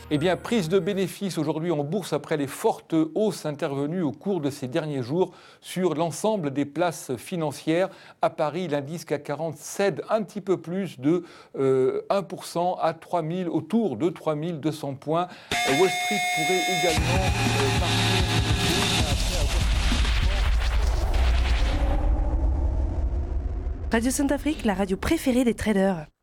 Eh bien, prise de bénéfices aujourd'hui en bourse après les fortes hausses intervenues au cours de ces derniers jours sur l'ensemble des places financières. À Paris, l'indice CAC 40 cède un petit peu plus de 1% à 3000, autour de 3200 points. Wall Street pourrait également Radio Centrafrique, la radio préférée des traders.